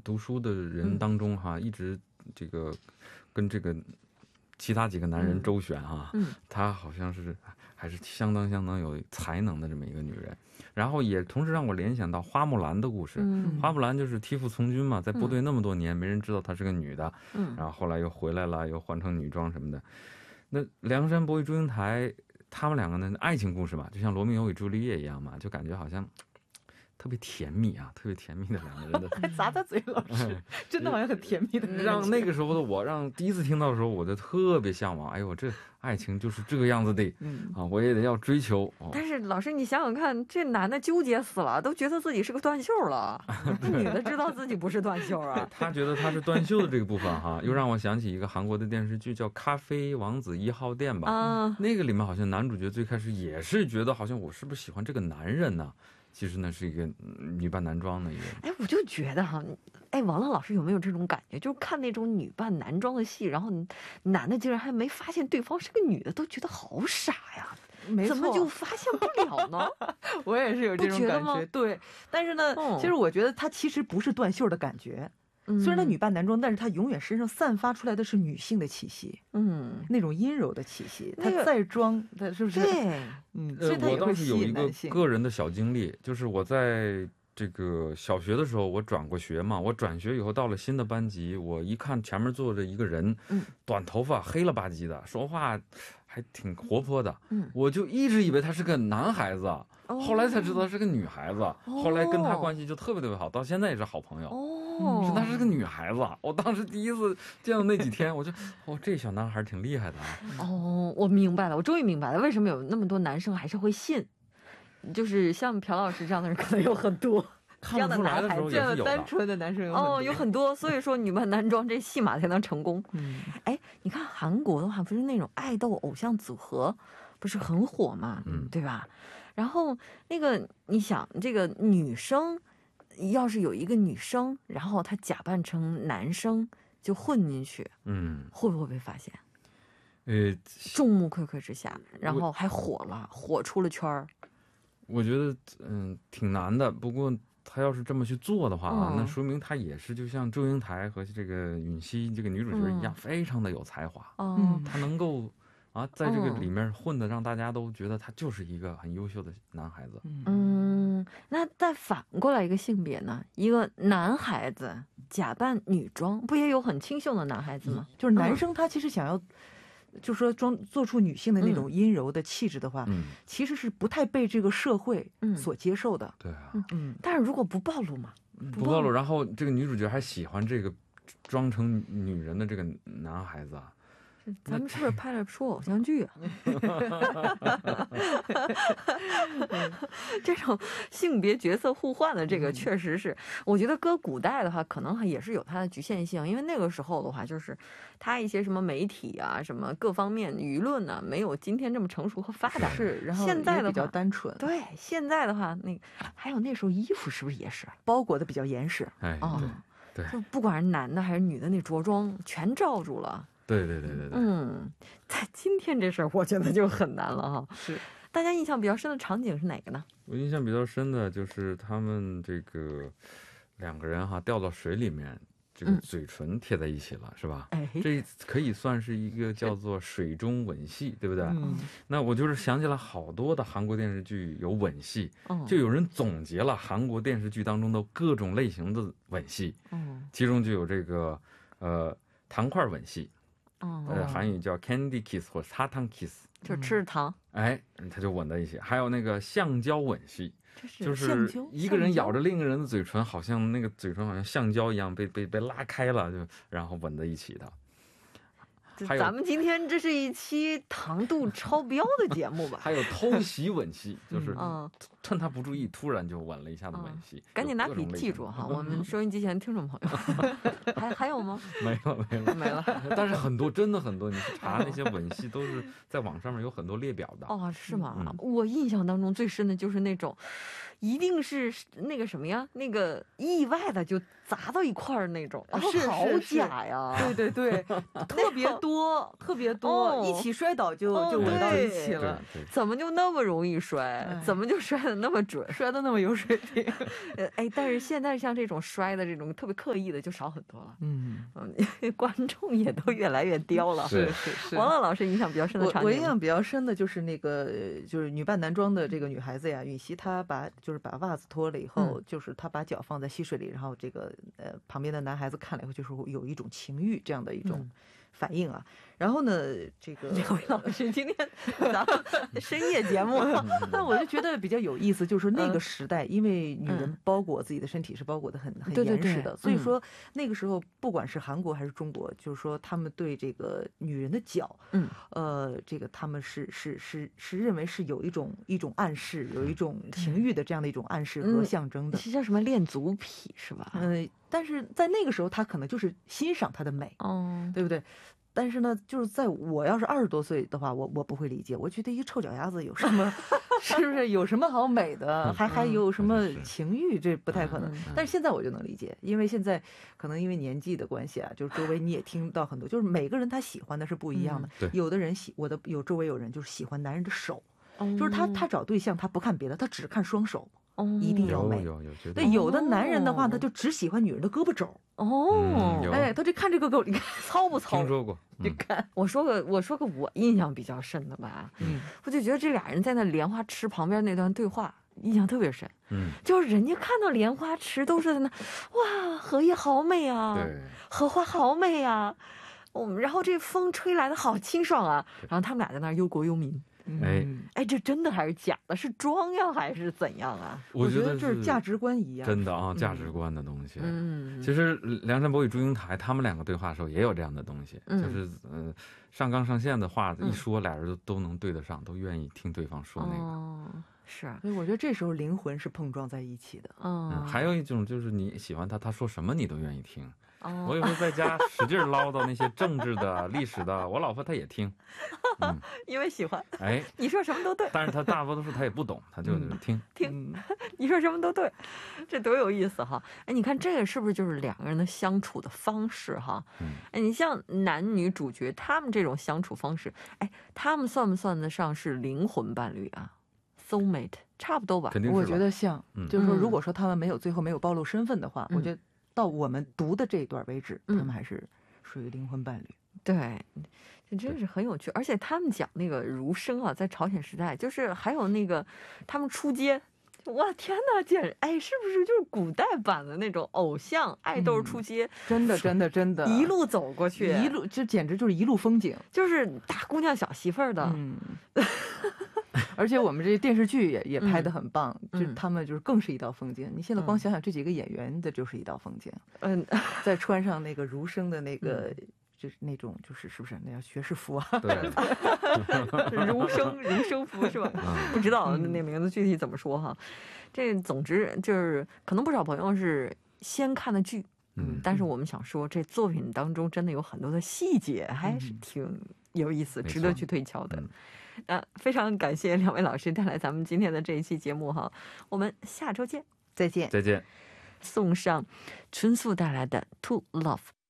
读书的人当中哈，一直这个跟这个其他几个男人周旋哈，她好像是还是相当有才能的这么一个女人。然后也同时让我联想到花木兰的故事。花木兰就是替父从军嘛，在部队那么多年，没人知道她是个女的，然后后来又回来了，又换成女装什么的。那梁山伯与祝英台他们两个的爱情故事嘛，就像罗密欧与朱丽叶一样嘛，就感觉好像特别甜蜜啊，特别甜蜜的两个人的还咂咂嘴，老师真的好像很甜蜜的。 让那个时候的我，让第一次听到的时候，我就特别向往。哎呦，这爱情就是这个样子的，我也得要追求。 但是老师，你想想看，这男的纠结死了，都觉得自己是个断袖了，那女的知道自己不是断袖啊。 他觉得他是断袖的这个部分哈，又让我想起一个韩国的电视剧叫《咖啡王子1号店》吧。那个里面好像男主角最开始也是觉得好像我是不是喜欢这个男人呢？其实呢是一个女扮男装的一个。 哎，我就觉得哈，哎，王乐老师有没有这种感觉？就是看那种女扮男装的戏，然后男的竟然还没发现对方是个女的，都觉得好傻呀。怎么就发现不了呢？ 我也是有这种感觉。对，但是呢，其实我觉得他其实不是断袖的感觉。虽然他女扮男装，但是他永远身上散发出来的是女性的气息，那种阴柔的气息。他再装，他是不是？ 对， 所以他也会吸引男性。 我当时有一个个人的小经历，就是我在这个小学的时候，我转过学嘛，我转学以后到了新的班级，我一看前面坐着一个人，短头发，黑了吧唧的，说话还挺活泼的，我就一直以为他是个男孩子，后来才知道是个女孩子，后来跟他关系就特别特别好，到现在也是好朋友。是她是个女孩子，我当时第一次见到那几天，我就这小男孩挺厉害的啊。 我明白了，我终于明白了，为什么有那么多男生还是会信，就是像朴老师这样的人可能有很多。 看不出来的时候也是有的， 这样的单纯的男生有很多，所以说女扮男装这戏码才能成功。哎，你看韩国的话，不是那种爱豆偶像组合不是很火嘛，对吧？然后那个你想，这个女生要是有一个女生，然后她假扮成男生就混进去，会不会被发现？众目睽睽之下，然后还火了，火出了圈儿。 我觉得挺难的，不过他要是这么去做的话那说明他也是就像祝英台和这个允熙这个女主角一样，非常的有才华。他能够在这个里面混的，让大家都觉得他就是一个很优秀的男孩子。 那再反过来一个性别呢？一个男孩子假扮女装，不也有很清秀的男孩子吗？ 就是男生他其实想要。就说做出女性的那种阴柔的气质的话，其实是不太被这个社会所接受的。 对啊， 但是如果不暴露嘛， 不暴露，然后这个女主角还喜欢这个装成女人的这个男孩子啊。 咱们是不是拍了出偶像剧啊？这种性别角色互换的这个确实是，我觉得搁古代的话，可能也是有它的局限性，因为那个时候的话，就是它一些什么媒体啊、什么各方面舆论呢，没有今天这么成熟和发达。 是，然后现在的比较单纯。 对，现在的话，那个还有那时候衣服是不是也是包裹的比较严实？ 对， 就不管是男的还是女的，那着装全罩住了。 对。 在今天这事儿，我觉得就很难了哈。 是， 大家印象比较深的场景是哪个呢？ 我印象比较深的就是他们这个两个人掉到水里面，这个嘴唇贴在一起了，是吧？这可以算是一个叫做水中吻戏，对不对？那我就是想起了好多的韩国电视剧有吻戏，就有人总结了韩国电视剧当中的各种类型的吻戏，其中就有这个糖块吻戏。韩语叫 candy kiss 或사탕 kiss， 就吃糖， 他就吻在一起。还有那个橡胶吻戏，就是一个人咬着另一个人的嘴唇，好像那个嘴唇好像橡胶一样被拉开了，就然后吻在一起的。 咱们今天这是一期糖度超标的节目吧？ 还有偷袭吻戏，就是趁他不注意，突然就吻了一下的吻戏。 赶紧拿笔记住哈，我们收音机前听众朋友。还有吗？ 没了。但是很多，真的很多，你去查那些吻戏，都是在网上面有很多列表的。 是吗？我印象当中最深的就是那种一定是那个什么呀，那个意外的就砸到一块儿那种， 是好假呀！ 对对对，特别多，特别多，一起摔倒就稳到一起了。 怎么就那么容易摔？怎么就摔得那么准？ 摔得那么有水平？ 但是现在像这种摔的这种特别刻意的就少很多了。观众也都越来越刁了。 是。 王乐老师印象比较深的场景， 我印象比较深的就是那个就是女扮男装的这个女孩子呀，允熙，她把袜子脱了以后，就是她把脚放在溪水里，然后这个旁边的男孩子看了以后，就是有一种情欲这样的一种反应啊。然后呢，这个两位老师今天咱们深夜节目， 但我就觉得比较有意思，就是那个时代，因为女人包裹自己的身体是包裹的很严实的，所以说那个时候不管是韩国还是中国，就是说他们对这个女人的脚，这个他们是认为是有一种暗示，有一种情欲的这样的一种暗示和象征的， 是叫什么恋足癖是吧？ 但是在那个时候，他可能就是欣赏她的美，对不对？但是呢，就是在我要是20多岁的话，我不会理解，我觉得一臭脚丫子有什么，是不是有什么好美的？还有什么情欲？这不太可能。但是现在我就能理解，因为现在可能因为年纪的关系啊，就是周围你也听到很多，就是每个人他喜欢的是不一样的。有的人周围有人就是喜欢男人的手，就是他找对象他不看别的，他只看双手。一定要美。对，有的男人的话，他就只喜欢女人的胳膊肘。他就看这个狗，你看糙不糙？ 听说过。 你看，我说个我印象比较深的吧。我就觉得这俩人在那莲花池旁边那段对话，印象特别深。就是人家看到莲花池都是在那，哇，荷叶好美啊，荷花好美啊，然后这风吹来的好清爽啊，然后他们俩在那忧国忧民。这真的还是假的？是装呀，还是怎样啊？ 我觉得这是价值观一样， 真的啊，价值观的东西。其实梁山伯与祝英台他们两个对话的时候也有这样的东西，就是上纲上线的话一说，俩人都能对得上，都愿意听对方说那个。 是， 所以我觉得这时候灵魂是碰撞在一起的。 还有一种就是你喜欢他说什么你都愿意听。我有时候在家使劲唠叨那些政治的、历史的，我老婆她也听， 因为喜欢。你说什么都对， 但是她大多数她也不懂，她就听。 你说什么都对，这多有意思哈！你看这个是不是就是两个人的相处的方式哈？你像男女主角他们这种相处方式，他们算不算得上是灵魂伴侣啊 ？soulmate 差不多吧？ 肯定是。 我觉得像，就是说，如果说他们最后没有暴露身份的话，我觉得。到我们读的这一段为止，他们还是属于灵魂伴侣。 对，这真是很有趣。而且他们讲那个儒生啊，在朝鲜时代，就是还有那个他们出街，哇天哪，简直是不是就是古代版的那种偶像爱豆出街？ 真的， 一路走过去， 一路这简直就是一路风景， 就是大姑娘小媳妇儿的。 而且我们这电视剧也拍得很棒，就他们就是更是一道风景。你现在光想想这几个演员的就是一道风景。再穿上那个儒生的那个，就是那种是不是那叫学士服啊？ 儒生服是吧？不知道那名字具体怎么说哈。这总之就是可能不少朋友是先看的剧，但是我们想说这作品当中真的有很多的细节还是挺有意思，值得去推敲的。非常感谢两位老师带来咱们今天的这一期节目哈，我们下周见， 再见。 送上春素带来的 To Love。